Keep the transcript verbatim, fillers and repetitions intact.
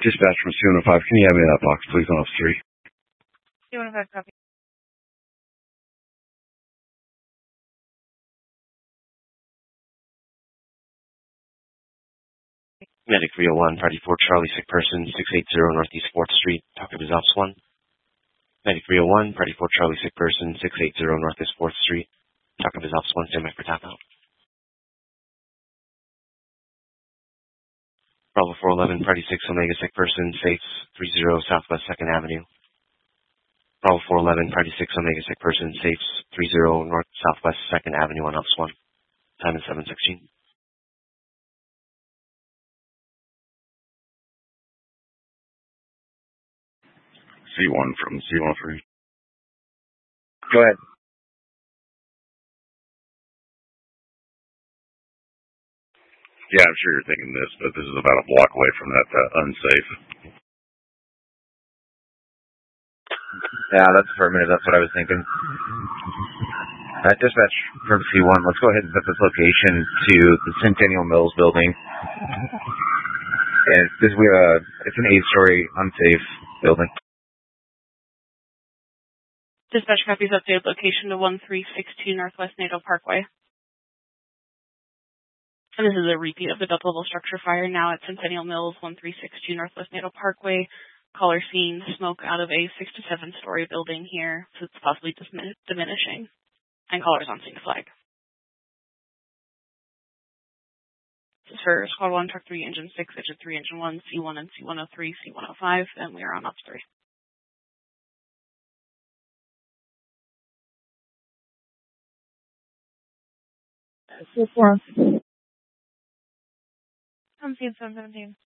Dispatch from C one oh five. Can you have me in that box, please, on ops three? C one oh five, copy. Medic three oh one, Party four, Charlie, sick person, six eighty Northeast fourth Street, talk of his ops one. Medic three oh one, Party four, Charlie, sick person, six eighty Northeast fourth Street, talk of his ops one, stand by for tap out. Bravo four eleven, Party six, Omega, sick person, safe, three zero Southwest second Avenue. Bravo four eleven, Party six, Omega, sick person, safe, three zero North Southwest second Avenue on ops one. Time is seven sixteen. C one from C one oh three. Go ahead. Yeah, I'm sure you're thinking this, but this is about a block away from that uh, unsafe. Yeah, that's affirmative. That's what I was thinking. Uh, dispatch from C one, let's go ahead and set this location to the Centennial Mills building. And this we uh, it's an eight-story unsafe building. Dispatch copies updated location to one three six two Northwest NATO Parkway. And this is a repeat of the double-level structure fire now at Centennial Mills, one three six two Northwest NATO Parkway. Caller seen smoke out of a six to seven story building here, so it's possibly dimin- diminishing. And callers on scene to flag. This is for Squad one, Truck three, Engine six, Engine three, Engine one, C one and C one oh three, C one oh five, and we are on Ops three. four. I'm seeing seven seventeen.